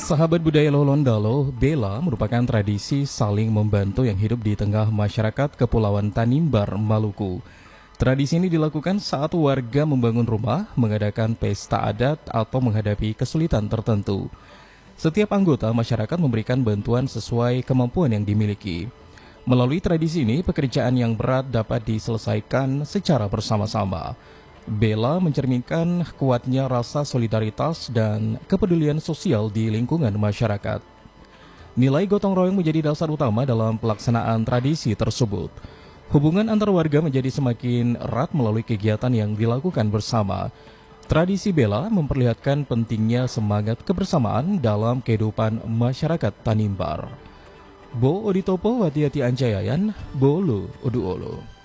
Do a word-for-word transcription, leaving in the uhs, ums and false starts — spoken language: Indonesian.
Sahabat budaya Lolondalo, Bela merupakan tradisi saling membantu yang hidup di tengah masyarakat Kepulauan Tanimbar, Maluku. Tradisi ini dilakukan saat warga membangun rumah, mengadakan pesta adat, atau menghadapi kesulitan tertentu. Setiap anggota masyarakat memberikan bantuan sesuai kemampuan yang dimiliki. Melalui tradisi ini, pekerjaan yang berat dapat diselesaikan secara bersama-sama. Bela mencerminkan kuatnya rasa solidaritas dan kepedulian sosial di lingkungan masyarakat. Nilai gotong royong menjadi dasar utama dalam pelaksanaan tradisi tersebut. Hubungan antar warga menjadi semakin erat melalui kegiatan yang dilakukan bersama. Tradisi Bela memperlihatkan pentingnya semangat kebersamaan dalam kehidupan masyarakat Tanimbar. Bo Oditopo Watiati Anjayayan, Bolu Uduolo.